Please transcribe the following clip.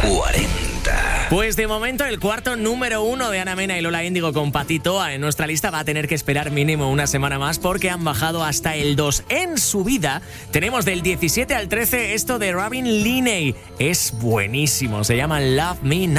40. Pues de momento el cuarto número 1 de Ana Mena y Lola Índigo con Patitoa en nuestra lista va a tener que esperar mínimo una semana más porque han bajado hasta el 2. En subida tenemos del 17 al 13 esto de Robin Linney. Es buenísimo, se llama Love Me Now.